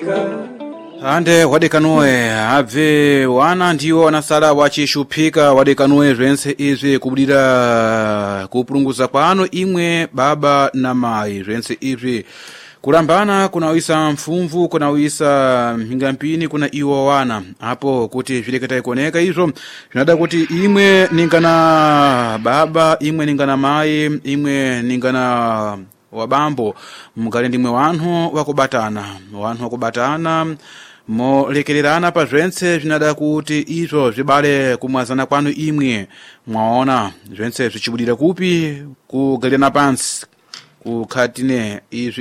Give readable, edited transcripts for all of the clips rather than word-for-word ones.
ande wadekanoe abve wana ndiwo wanasala wachishupika wadekanoe zvense izvi kubudira kupurunguza kwano imwe baba na mai zvense izvi kulambana kunawisa mfumvu kunawisa mhingampini kuna iwo wana apo kuti zvireketa ikoneka izvo zvinada kuti imwe ningana baba imwe ningana mai imwe ningana wabambo mugale ndimwe wanhu wakubatana molekererana pa zvense zvinada kuti izvo zvibale kumwazana kwanu imwe mwaona zvense zvichibudira kupi kugalirana pansi kukhatine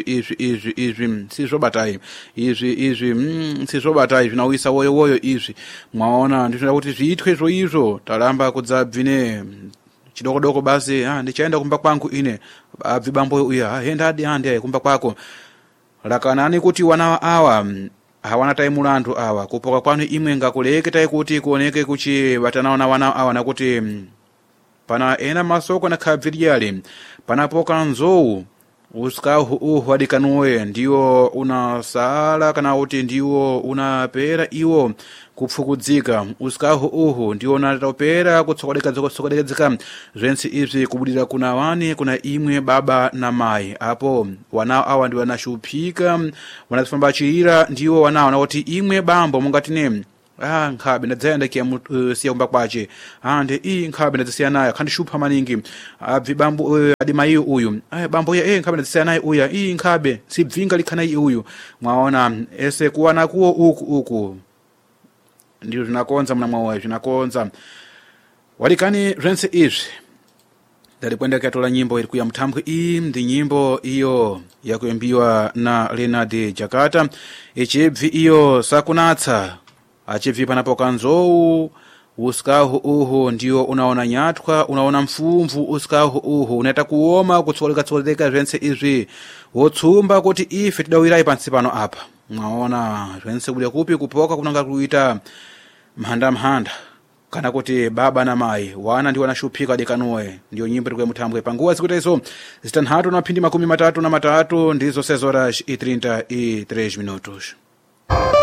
izvi sizvobatai izvi sizvobatai zvinawisa woyo izvi mwaona ndinoda kuti zviitwe izvo talamba kudzabvine chidokodoko basi ndichaenda kumba kwangu ine abvi bambo uya henda handi kumba kwako lakanani kuti wana awa hawana tai mulandu awa kupoka kwanu imwe ngakuleketa kuti kuoneke kuchi vatanaona wana awa nakuti pana ena masoko na khabviryale panapoka nzou uskahu wadikanuwe ndiwo unasala kana kuti ndiwo unapera iwo kupfukudzika uskahu ndiwo unatopera kutsokodeka zvense izvi kubudira kuna wani kuna imwe baba na mai apo wana awa ndiwo wanashupika wanafamba chira ndiwo wana kuti imwe bambo mungatine nkhabe ndadzayenda siya kumba kwache ande nkhabe ndadzisiya naye khandishupha maningi abvi bambo adi mai uyu bambo ya nkhabe ndadzisiya naye uya nkhabe sibvinga likhana uyu mwaona ese kuwana kuwo uku ndiyo zvinakonza mna mwawo zvinakonza walikani zvense izvi ndalikwenda katola nyimbo iri kuya mthambwe iyi ndi nyimbo iyo yakuimbiwa na Leonard Jakata ichibvi iyo sakunatsa achibvi panapoka nzou uskahu ndiyo unaona nyathwa unaona mfumvu uskahu unaita kuoma kutsoleka zvense izvi wotsumba kuti ife tidawirai pansi pano apa mwaona zvense kulia kupi kupoka kunanga kuita mhanda kana kuti baba na mai wana ndiwo wanashupika dekanoe ndiyo nyimbo iri kuya mthambwe panguwa zikuita izo zitanhatu na mphindi 33 ndizo 6 horas e 33 minutos